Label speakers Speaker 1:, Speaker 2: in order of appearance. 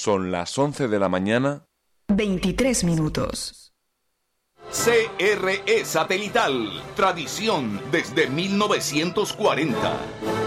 Speaker 1: Son las 11 de la mañana.
Speaker 2: 23 minutos.
Speaker 3: CRE Satelital, tradición desde 1940.